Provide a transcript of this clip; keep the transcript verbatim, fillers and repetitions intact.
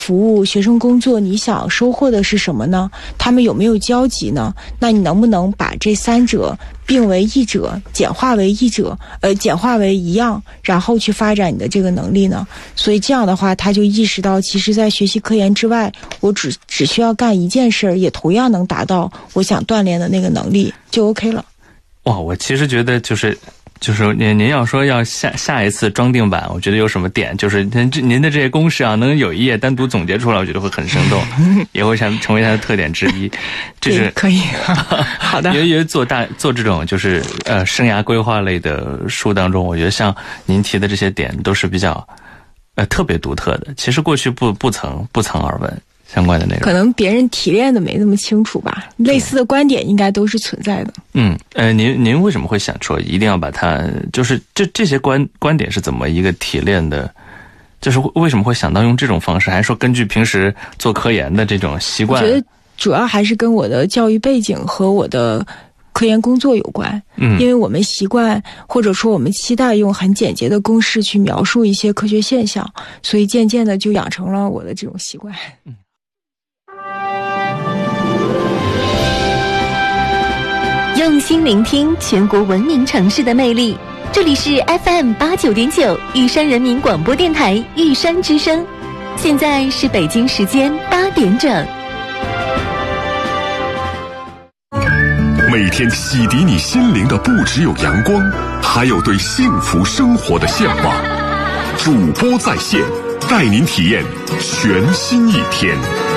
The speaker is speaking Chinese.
服务、学生工作，你想收获的是什么呢？他们有没有交集呢？那你能不能把这三者并为一者，简化为一者，呃，简化为一样，然后去发展你的这个能力呢？所以这样的话，他就意识到，其实在学习科研之外，我只只需要干一件事儿，也同样能达到我想锻炼的那个能力，就 OK 了。 哇，我其实觉得就是就是您您要说要下下一次装订版，我觉得有什么点，就是您您的这些公式啊，能有一页单独总结出来，我觉得会很生动，也会成成为它的特点之一。就是可以，好的。 因为因为做大做这种就是呃生涯规划类的书当中，我觉得像您提的这些点都是比较呃特别独特的，其实过去不不曾不曾耳闻。相关的内容可能别人提炼的没那么清楚吧，类似的观点应该都是存在的。 嗯，呃，您您为什么会想说一定要把它，就是这这些观观点是怎么一个提炼的？就是为什么会想到用这种方式，还是说根据平时做科研的这种习惯？ 我觉得主要还是跟我的教育背景和我的科研工作有关。嗯，因为我们习惯或者说我们期待用很简洁的公式去描述一些科学现象，所以渐渐的就养成了我的这种习惯。嗯。 用心聆听全国闻名城市的魅力，这里是 F M 八九点九玉山人民广播电台玉山之声，现在是北京时间八点整。 每天洗涤你心灵的不只有阳光，还有对幸福生活的向往。主播在线，带您体验全新一天。